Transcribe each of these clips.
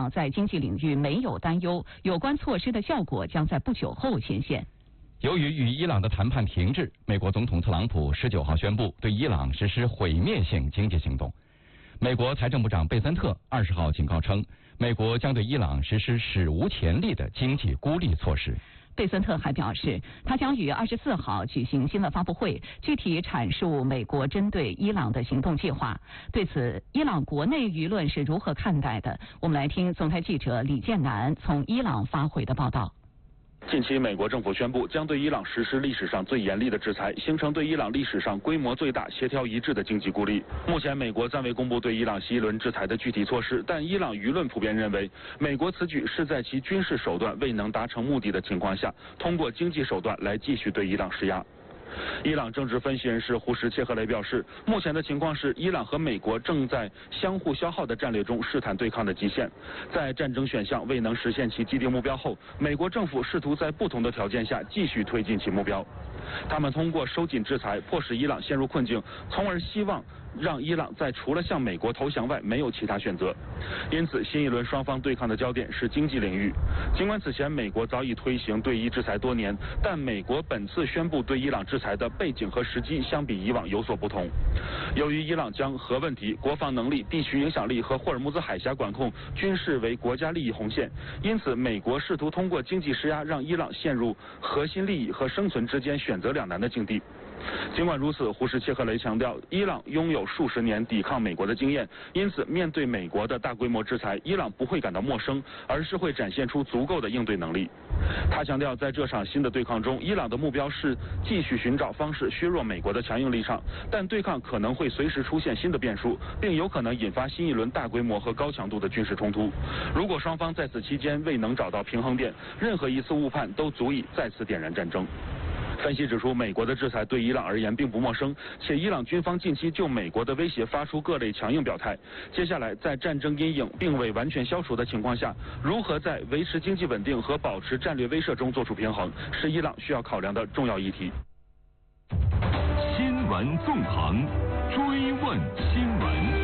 朗在经济领域没有担忧，有关措施的效果将在不久后显现。 由于与伊朗的谈判停滞，美国总统特朗普19号宣布对伊朗实施毁灭性经济行动。美国财政部长贝森特20号警告称，美国将对伊朗实施史无前例的经济孤立措施。 贝森特还表示，他将于24号举行新闻发布会，具体阐述美国针对伊朗的行动计划。对此，伊朗国内舆论是如何看待的？我们来听总台记者李建南从伊朗发回的报道。 近期，美国政府宣布将对伊朗实施历史上最严厉的制裁，形成对伊朗历史上规模最大、协调一致的经济孤立。目前，美国暂未公布对伊朗新一轮制裁的具体措施，但伊朗舆论普遍认为，美国此举是在其军事手段未能达成目的的情况下，通过经济手段来继续对伊朗施压。伊朗政治分析人士胡什切赫雷表示，目前的情况是伊朗和美国正在相互消耗的战略中试探对抗的极限。在战争选项未能实现其既定目标后，美国政府试图在不同的条件下继续推进其目标。他们通过收紧制裁，迫使伊朗陷入困境，从而希望让伊朗在除了向美国投降外没有其他选择。因此，新一轮双方对抗的焦点是经济领域。尽管此前美国早已推行对伊制裁多年，但美国本次宣布对伊朗制裁的背景和时机相比以往有所不同。由于伊朗将核问题、国防能力、地区影响力和霍尔木兹海峡管控均视为国家利益红线，因此美国试图通过经济施压让伊朗陷入核心利益和生存之间选择两难的境地。尽管如此，胡什切赫雷强调，伊朗拥有数十年抵抗美国的经验，因此面对美国的大规模制裁，伊朗不会感到陌生，而是会展现出足够的应对能力。他强调，在这场新的对抗中，伊朗的目标是继续寻找方式削弱美国的强硬立场，但对抗可能会随时出现新的变数，并有可能引发新一轮大规模和高强度的军事冲突。如果双方在此期间未能找到平衡点，任何一次误判都足以再次点燃战争。分析指出，美国的制裁对伊朗而言并不陌生，且伊朗军方近期就美国的威胁发出各类强硬表态。接下来，在战争阴影并未完全消除的情况下，如何在维持经济稳定和保持战略威慑中做出平衡，是伊朗需要考量的重要议题。 新闻纵横，追问新闻。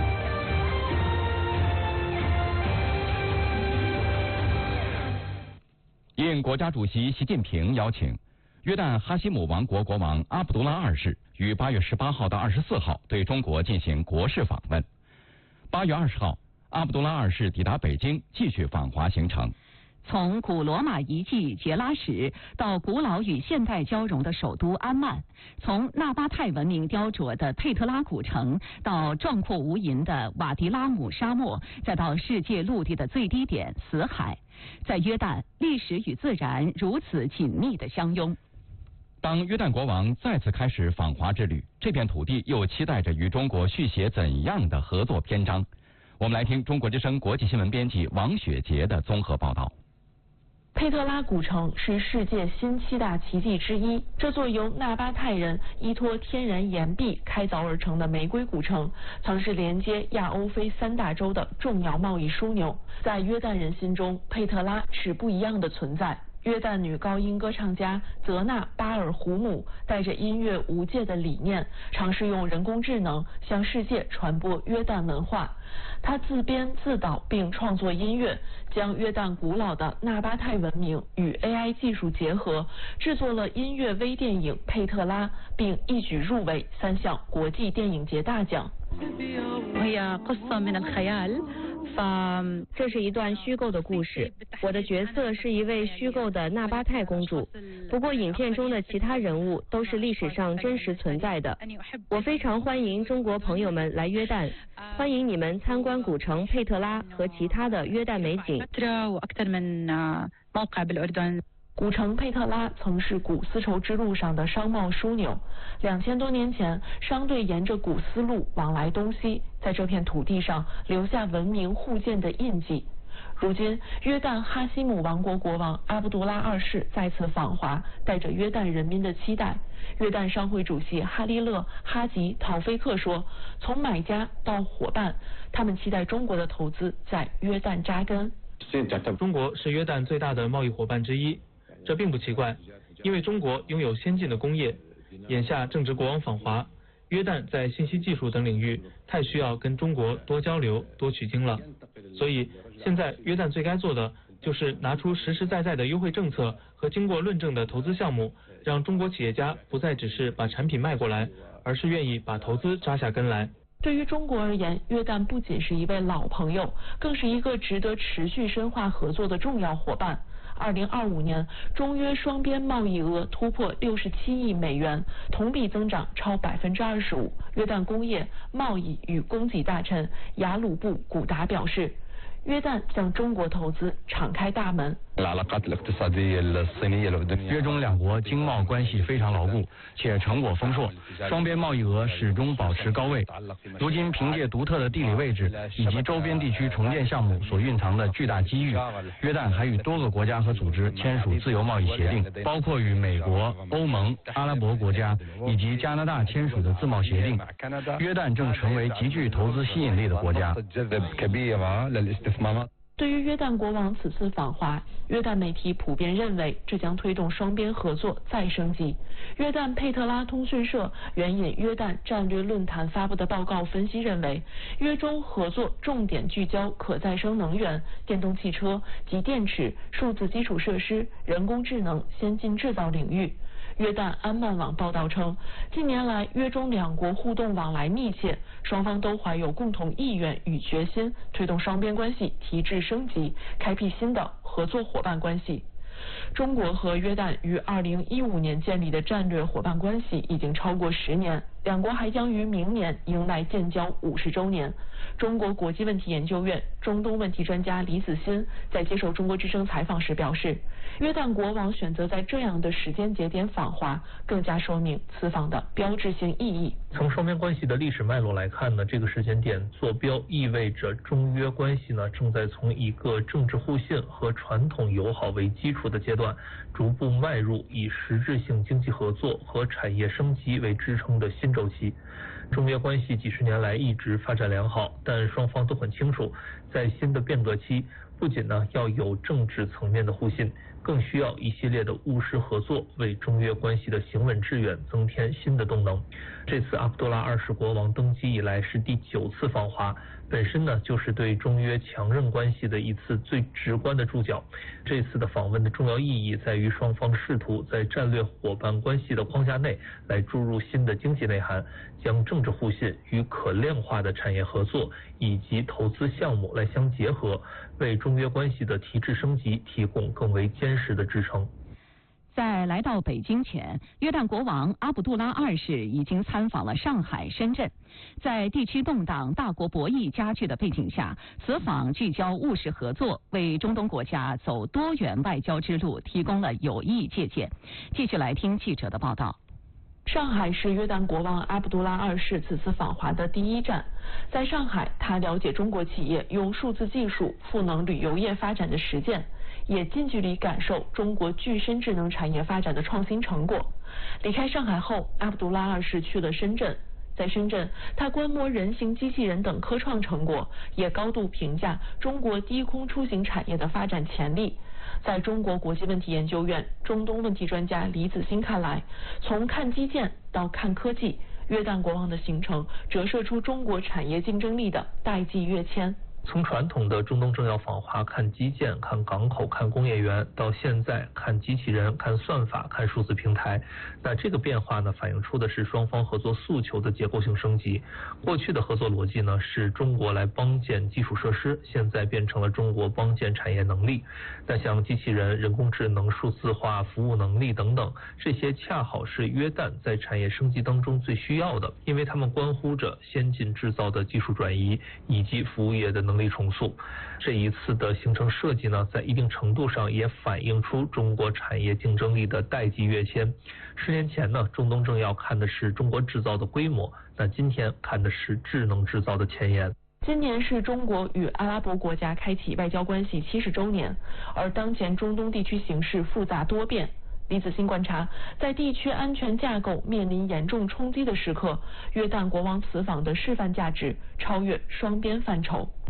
应国家主席习近平邀请，约旦哈希姆王国国王阿卜杜拉二世于8月18号到24号对中国进行国事访问。8月20号，阿卜杜拉二世抵达北京，继续访华行程。 从古罗马遗迹杰拉什到古老与现代交融的首都安曼，从纳巴泰文明雕琢的佩特拉古城到壮阔无垠的瓦迪拉姆沙漠，再到世界陆地的最低点死海，在约旦，历史与自然如此紧密的相拥。 当约旦国王再次开始访华之旅，这片土地又期待着与中国续写怎样的合作篇章？我们来听中国之声国际新闻编辑王雪杰的综合报道。 佩特拉古城是世界新7大奇迹之一。这座由纳巴泰人依托天然岩壁开凿而成的玫瑰古城，曾是连接亚欧非3大洲的重要贸易枢纽。在约旦人心中，佩特拉是不一样的存在。约旦女高音歌唱家泽纳巴尔胡姆带着音乐无界的理念，尝试用人工智能向世界传播约旦文化。他自编自导并创作音乐，将约旦古老的纳巴泰文明与 AI 技术结合，制作了音乐微电影《佩特拉》，并一举入围3项国际电影节大奖。 这是一段虚构的故事，我的角色是一位虚构的纳巴泰公主，不过影片中的其他人物都是历史上真实存在的。我非常欢迎中国朋友们来约旦，欢迎你们参观古城佩特拉和其他的约旦美景。 古城佩特拉曾是古丝绸之路上的商贸枢纽，2000多年前，商队沿着古丝路往来东西，在这片土地上留下文明互鉴的印记。如今，约旦哈希姆王国国王阿卜杜拉二世再次访华，带着约旦人民的期待。约旦商会主席哈利勒·哈吉·陶菲克说，从买家到伙伴，他们期待中国的投资在约旦扎根。 中国是约旦最大的贸易伙伴之一，这并不奇怪，因为中国拥有先进的工业，眼下正值国王访华，约旦在信息技术等领域太需要跟中国多交流、多取经了，所以现在约旦最该做的就是拿出实实在在的优惠政策和经过论证的投资项目，让中国企业家不再只是把产品卖过来，而是愿意把投资扎下根来。 对于中国而言，约旦不仅是一位老朋友，更是一个值得持续深化合作的重要伙伴。2025年，中约双边贸易额突破67亿美元，同比增长超25%。约旦工业、贸易与供给大臣雅鲁布古达表示，约旦向中国投资敞开大门。 约中两国经贸关系非常牢固，且成果丰硕，双边贸易额始终保持高位。如今凭借独特的地理位置以及周边地区重建项目所蕴藏的巨大机遇，约旦还与多个国家和组织签署自由贸易协定，包括与美国、欧盟、阿拉伯国家以及加拿大签署的自贸协定。约旦正成为极具投资吸引力的国家。 对于约旦国王此次访华，约旦媒体普遍认为这将推动双边合作再升级。约旦佩特拉通讯社援引约旦战略论坛发布的报告分析认为，约中合作重点聚焦可再生能源、电动汽车及电池、数字基础设施、人工智能、先进制造领域。约旦安曼网报道称，近年来约中两国互动往来密切，双方都怀有共同意愿与决心，推动双边关系提质升级，开辟新的合作伙伴关系。中国和约旦于2015年建立的战略伙伴关系已经超过10年，两国还将于明年迎来建交50周年。中国国际问题研究院中东问题专家李子欣在接受中国之声采访时表示，约旦国王选择在这样的时间节点访华，更加说明此访的标志性意义。 从双边关系的历史脉络来看呢，这个时间点坐标意味着中约关系呢正在从一个政治互信和传统友好为基础的阶段，逐步迈入以实质性经济合作和产业升级为支撑的新周期。中约关系几十年来一直发展良好，但双方都很清楚，在新的变革期，不仅呢要有政治层面的互信，更需要一系列的务实合作，为中约关系的行稳致远增添新的动能。这次阿卜杜拉2世国王登基以来是第9次访华，本身呢就是对中约强韧关系的一次最直观的注脚。这次的访问的重要意义在于双方试图在战略伙伴关系的框架内来注入新的经济内涵，将政治互信与可量化的产业合作以及投资项目来相结合，为中约关系的提质升级提供更为坚实的支撑。 在来到北京前，约旦国王阿卜杜拉2世已经参访了上海、深圳。在地区动荡、大国博弈加剧的背景下，此访聚焦务实合作，为中东国家走多元外交之路提供了有益借鉴。继续来听记者的报道。 上海是约旦国王阿卜杜拉2世此次访华的第一站。在上海，他了解中国企业用数字技术赋能旅游业发展的实践，也近距离感受中国具身智能产业发展的创新成果。离开上海后，阿卜杜拉2世去了深圳。在深圳，他观摩人形机器人等科创成果，也高度评价中国低空出行产业的发展潜力。在中国国际问题研究院中东问题专家李子欣看来，从看基建到看科技，约旦国王的行程折射出中国产业竞争力的代际跃迁。 从传统的中东政要访华看基建、看港口、看工业园，到现在看机器人、看算法、看数字平台，那这个变化呢，反映出的是双方合作诉求的结构性升级。过去的合作逻辑呢，是中国来帮建基础设施，现在变成了中国帮建产业能力。那像机器人、人工智能、数字化、服务能力等等，这些恰好是约旦在产业升级当中最需要的，因为它们关乎着先进制造的技术转移以及服务业的能力重塑。这一次的行程设计呢，在一定程度上也反映出中国产业竞争力的代际跃迁。10年前呢，中东政要看的是中国制造的规模，那今天看的是智能制造的前沿。 今年是中国与阿拉伯国家开启外交关系70周年，而当前中东地区形势复杂多变。李子欣观察，在地区安全架构面临严重冲击的时刻，约旦国王此访的示范价值超越双边范畴。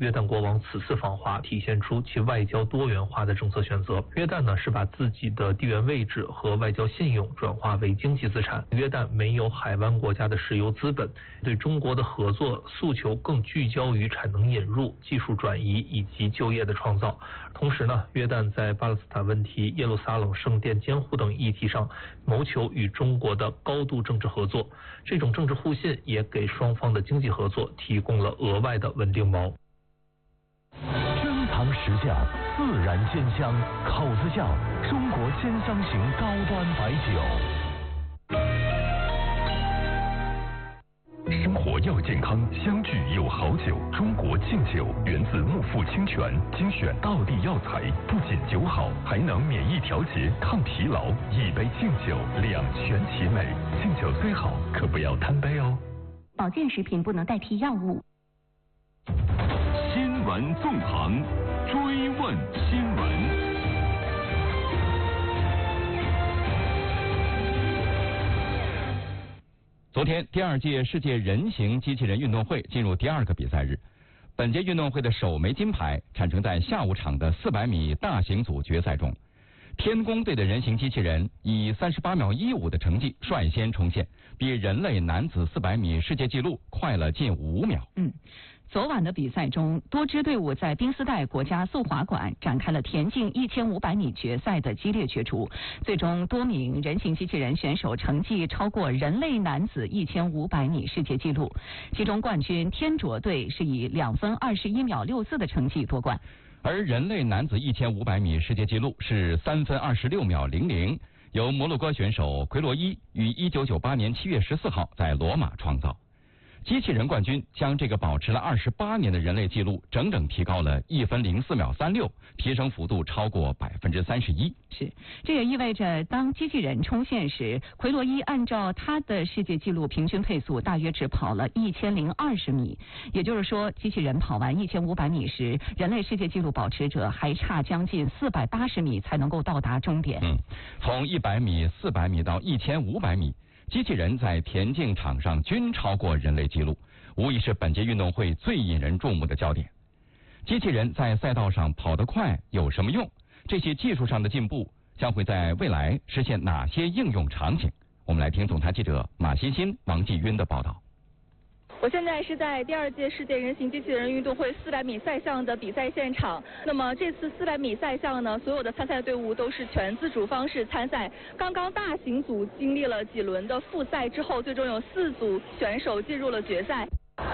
约旦国王此次访华体现出其外交多元化的政策选择。约旦呢是把自己的地缘位置和外交信用转化为经济资产。约旦没有海湾国家的石油资本，对中国的合作诉求更聚焦于产能引入、技术转移以及就业的创造。同时呢，约旦在巴勒斯坦问题、耶路撒冷圣殿监护等议题上谋求与中国的高度政治合作，这种政治互信也给双方的经济合作提供了额外的稳定锚。 珍藏实窖，自然鲜香，口子窖，中国鲜香型高端白酒。生活要健康，相聚有好酒。中国劲酒源自木富清泉，精选道地药材，不仅酒好，还能免疫调节、抗疲劳。一杯劲酒，两全其美。劲酒最好，可不要贪杯哦。 保健食品不能代替药物。 新闻纵横，追问新闻。 昨天，第2届世界人形机器人运动会进入第2个比赛日。本届运动会的首枚金牌产生在下午场的400米大型组决赛中。天宫队的人形机器人以38秒15的成绩率先冲线，比人类男子400米世界纪录快了近5秒。 昨晚的比赛中，多支队伍在宾斯代国家速滑馆展开了田径1500米决赛的激烈角逐，最终多名人形机器人选手成绩超过人类男子1500米世界纪录，其中冠军天卓队是以2分21秒64的成绩夺冠， 而人类男子1500米世界纪录是3分26秒00，由摩洛哥选手奎罗伊于1998年7月14号在罗马创造。机器人冠军将这个保持了28年的人类纪录整整提高了1分04秒36，提升幅度超过31%。 这也意味着当机器人冲线时，奎罗伊按照他的世界纪录平均配速大约只跑了1020米，也就是说，机器人跑完1500米时，人类世界纪录保持者还差将近480米才能够到达终点。 从100米、400米到1500米。机器人在田径场上均超过人类纪录，无疑是本届运动会最引人注目的焦点。机器人在赛道上跑得快有什么用？这些技术上的进步将会在未来实现哪些应用场景？我们来听总台记者马欣欣、王继晕的报道。 我现在是在第2届世界人形机器人运动会400米赛项的比赛现场。那么这次400米赛项呢，所有的参赛队伍都是全自主方式参赛。刚刚大型组经历了几轮的复赛之后，最终有4组选手进入了决赛。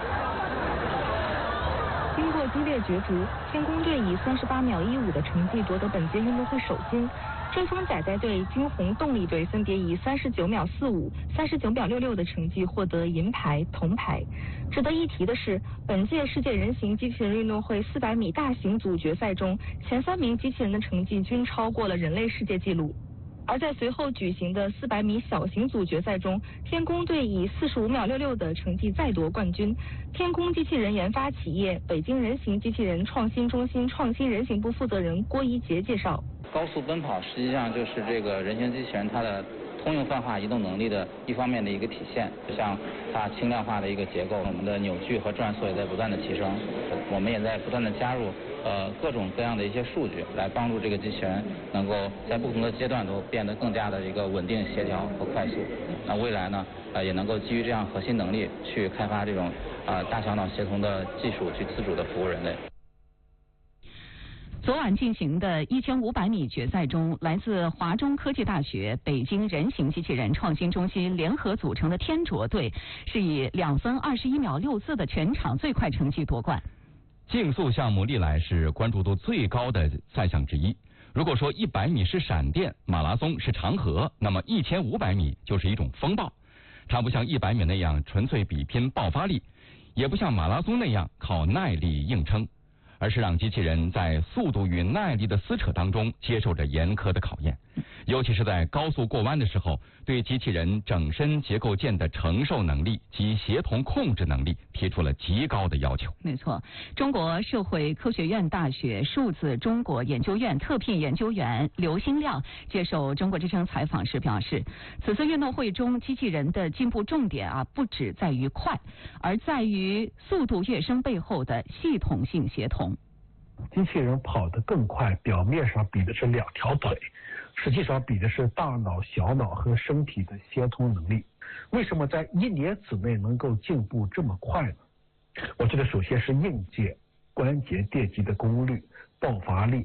经过激烈角逐，天宫队以38秒15的成绩夺得本届运动会首金。追风仔仔队、金红动力队分别以39秒45、39秒66的成绩获得银牌、铜牌。值得一提的是，本届世界人形机器人运动会400米大型组决赛中，前3名机器人的成绩均超过了人类世界纪录。而在随后举行的400米小型组决赛中，天宫队以45秒66的成绩再夺冠军。天宫机器人研发企业北京人形机器人创新中心创新人形部负责人郭一杰介绍， 高速奔跑实际上就是这个人形机器人它的通用泛化移动能力的一方面的一个体现，就像它轻量化的一个结构，我们的扭矩和转速也在不断的提升，我们也在不断的加入各种各样的一些数据，来帮助这个机器人能够在不同的阶段都变得更加的一个稳定、协调和快速。那未来呢，也能够基于这样核心能力去开发这种大小脑协同的技术，去自主的服务人类。 昨晚进行的1500米决赛中，来自华中科技大学、北京人形机器人创新中心联合组成的天卓队是以2分21秒64的全场最快成绩夺冠。 竞速项目历来是关注度最高的赛项之一。如果说100米是闪电，马拉松是长河，那么1500米就是一种风暴。它不像100米那样纯粹比拼爆发力，也不像马拉松那样靠耐力硬撑，而是让机器人在速度与耐力的撕扯当中接受着严苛的考验。 尤其是在高速过弯的时候，对机器人整身结构件的承受能力及协同控制能力提出了极高的要求。 没错，中国社会科学院大学数字中国研究院特聘研究员刘新亮接受中国之声采访时表示，此次运动会中机器人的进步重点不只在于快，而在于速度跃升背后的系统性协同。 机器人跑得更快，表面上比的是2条腿，实际上比的是大脑、小脑和身体的协同能力。为什么在1年之内能够进步这么快呢？我觉得首先是硬件、关节电机的功率、爆发力